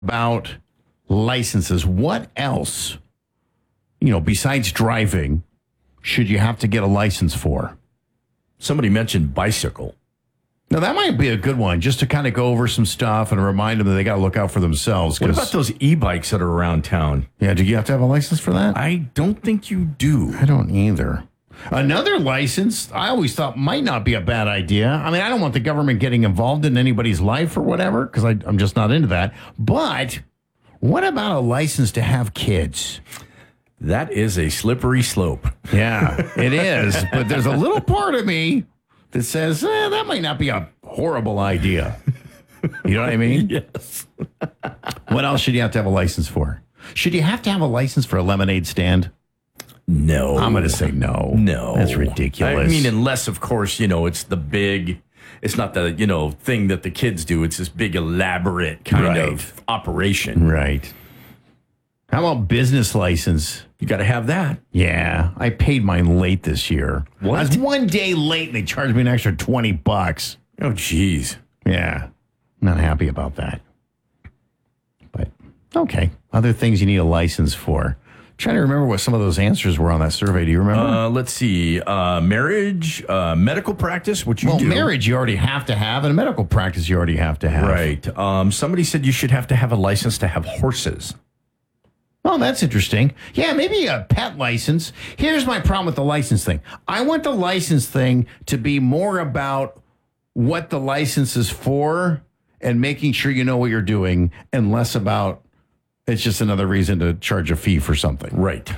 about licenses. What else, besides driving, should you have to get a license for? Somebody mentioned bicycle. Now, that might be a good one, just to kind of go over some stuff and remind them that they got to look out for themselves. What about those e-bikes that are around town? Yeah, do you have to have a license for that? I don't think you do. I don't either. Another license, I always thought might not be a bad idea. I mean, I don't want the government getting involved in anybody's life or whatever, because I'm just not into that. But what about a license to have kids? That is a slippery slope. Yeah, it is. But there's a little part of me that says, that might not be a horrible idea. You know what I mean? Yes. What else should you have to have a license for? Should you have to have a license for a lemonade stand? No. I'm going to say no. No. That's ridiculous. I mean, unless, of course, it's the big, it's not the, thing that the kids do. It's this big, elaborate kind of operation. Right. How about business license? You got to have that. Yeah. I paid mine late this year. What? I was one day late and they charged me an extra $20. Oh, geez. Yeah. Not happy about that. But, okay. Other things you need a license for. Trying to remember what some of those answers were on that survey. Do you remember? Let's see. Marriage, medical practice, which you do. Well, marriage you already have to have, and medical practice you already have to have. Right. Somebody said you should have to have a license to have horses. Oh, that's interesting. Yeah, maybe a pet license. Here's my problem with the license thing. I want the license thing to be more about what the license is for and making sure you know what you're doing, and less about it's just another reason to charge a fee for something. Right.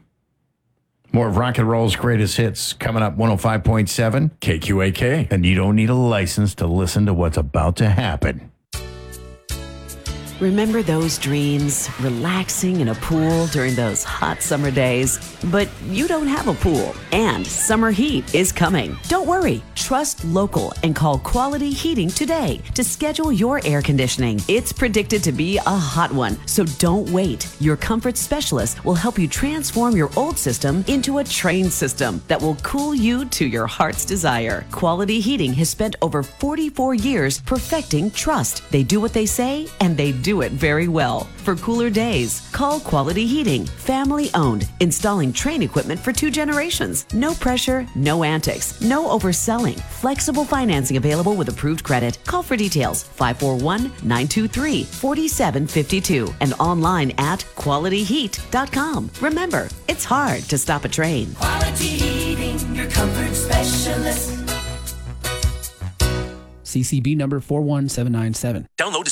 More of Rock and Roll's greatest hits coming up, 105.7 KQAK. And you don't need a license to listen to what's about to happen. Remember those dreams? Relaxing in a pool during those hot summer days? But you don't have a pool, and summer heat is coming. Don't worry. Trust local and call Quality Heating today to schedule your air conditioning. It's predicted to be a hot one, so don't wait. Your comfort specialist will help you transform your old system into a trained system that will cool you to your heart's desire. Quality Heating has spent over 44 years perfecting trust. They do what they say, and they do it very well. For cooler days, call Quality Heating. Family owned, installing Trane equipment for 2 generations. No pressure, no antics, no overselling. Flexible financing available with approved credit. Call for details 541-923-4752 and online at qualityheat.com. Remember, it's hard to stop a train. Quality Heating, your comfort specialist. CCB number 41797. Download the